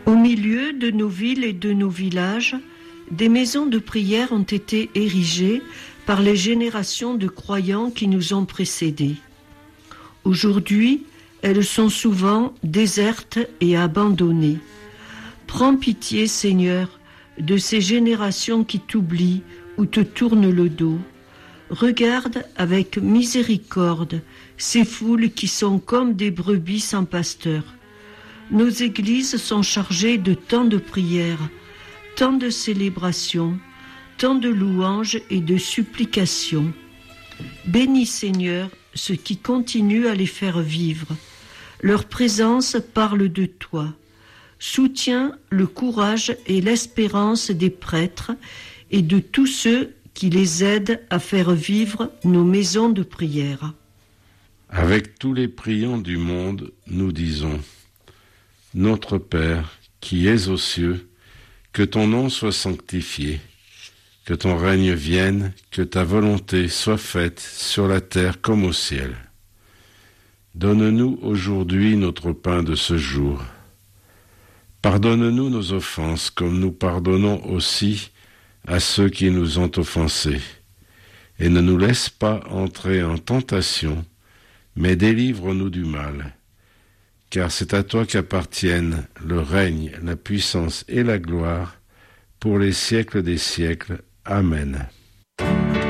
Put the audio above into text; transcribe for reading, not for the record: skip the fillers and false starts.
Au milieu de nos villes et de nos villages, des maisons de prière ont été érigées par les générations de croyants qui nous ont précédés. Aujourd'hui, elles sont souvent désertes et abandonnées. Prends pitié, Seigneur, de ces générations qui t'oublient ou te tournent le dos. Regarde avec miséricorde ces foules qui sont comme des brebis sans pasteur. Nos églises sont chargées de tant de prières, tant de célébrations, tant de louanges et de supplications. Bénis, Seigneur, ceux qui continuent à les faire vivre. Leur présence parle de toi. Soutiens le courage et l'espérance des prêtres et de tous ceux qui les aident à faire vivre nos maisons de prière. Avec tous les priants du monde, nous disons: Notre Père, qui es aux cieux, que ton nom soit sanctifié, que ton règne vienne, que ta volonté soit faite sur la terre comme au ciel. Donne-nous aujourd'hui notre pain de ce jour. Pardonne-nous nos offenses, comme nous pardonnons aussi à ceux qui nous ont offensés. Et ne nous laisse pas entrer en tentation, mais délivre-nous du mal. Car c'est à toi qu'appartiennent le règne, la puissance et la gloire, pour les siècles des siècles. Amen.